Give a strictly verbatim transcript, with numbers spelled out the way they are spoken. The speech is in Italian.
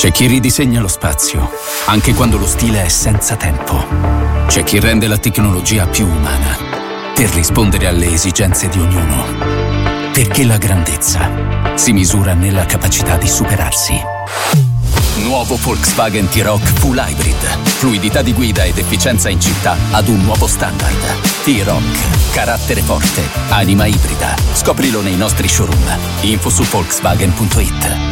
C'è chi ridisegna lo spazio, anche quando lo stile è senza tempo. C'è chi rende la tecnologia più umana, per rispondere alle esigenze di ognuno. Perché la grandezza si misura nella capacità di superarsi. Nuovo Volkswagen T-Roc Full Hybrid. Fluidità di guida ed efficienza in città ad un nuovo standard. T-Roc. Carattere forte. Anima ibrida. Scoprilo nei nostri showroom. Info su volkswagen punto it.